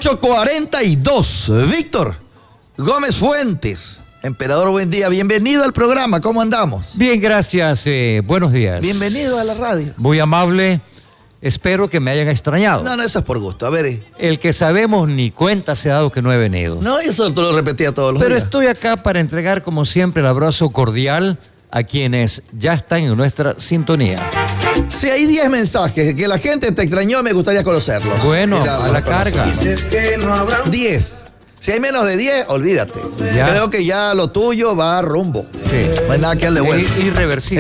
8:42. Víctor Gómez Fuentes. Emperador, buen día. Bienvenido al programa. ¿Cómo andamos? Bien, gracias. Buenos días. Bienvenido a la radio. Muy amable. Espero que me hayan extrañado. No, eso es por gusto. A ver. El que sabemos ni cuenta se ha dado que no he venido. No, eso te lo repetía todos los Pero días. estoy acá para entregar, como siempre, el abrazo cordial a quienes ya están en nuestra sintonía. Si hay 10 mensajes que la gente te extrañó, me gustaría conocerlos. Bueno, Mira, a la carga. 10. Si hay menos de 10, olvídate. Ya. Creo que ya lo tuyo va a rumbo. Sí. No hay nada que darle vuelta. Es irreversible.